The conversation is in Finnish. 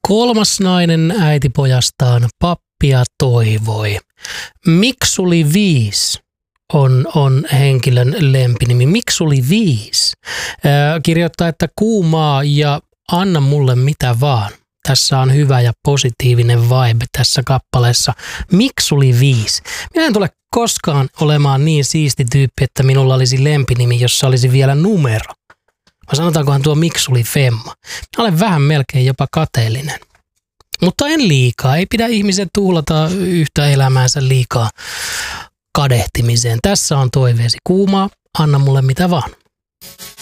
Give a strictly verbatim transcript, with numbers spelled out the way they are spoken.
Kolmas nainen äiti pojastaan pappia toivoi. Miksuli viisi on, on henkilön lempinimi. Miksuli viisi äh, kirjoittaa, että kuumaa ja anna mulle mitä vaan. Tässä on hyvä ja positiivinen vibe tässä kappaleessa. Miksuli viisi. Minä en tule koskaan olemaan niin siisti tyyppi, että minulla olisi lempinimi, jossa olisi vielä numero. Vai sanotaankohan tuo Miksuli Femma. Minä olen vähän melkein jopa kateellinen. Mutta en liikaa. Ei pidä ihmisen tuhlata yhtä elämäänsä liikaa kadehtimiseen. Tässä on toiveesi. Kuumaa, anna mulle mitä vaan.